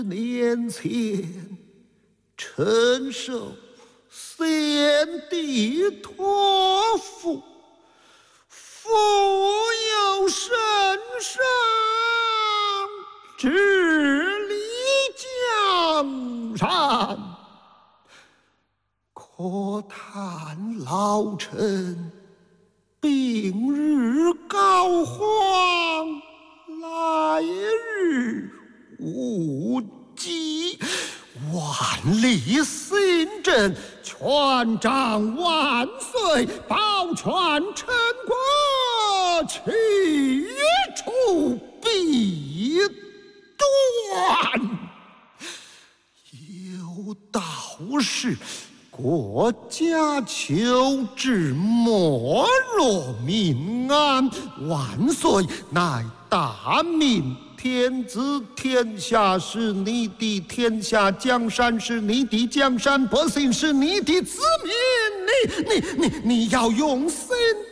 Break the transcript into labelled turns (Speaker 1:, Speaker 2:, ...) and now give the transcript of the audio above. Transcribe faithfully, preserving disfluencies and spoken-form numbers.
Speaker 1: 年前承受先帝托付，复有圣上治理江山，可叹老臣病日膏肓，来日无期，万里新政，全仗万岁保全陈国，去处必断。有道是，国家求治莫若民安，万岁乃大明天子，天下是你的，天下江山是你的，江山百姓是你的子民，你你你你要用心